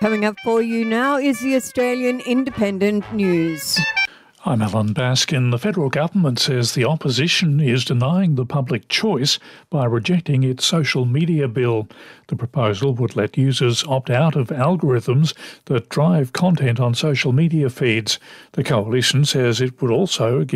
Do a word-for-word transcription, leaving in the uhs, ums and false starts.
Coming up for you now is the Australian Independent News. I'm Alan Baskin. The federal government says the opposition is denying the public choice by rejecting its social media bill. The proposal would let users opt out of algorithms that drive content on social media feeds. The coalition says it would also give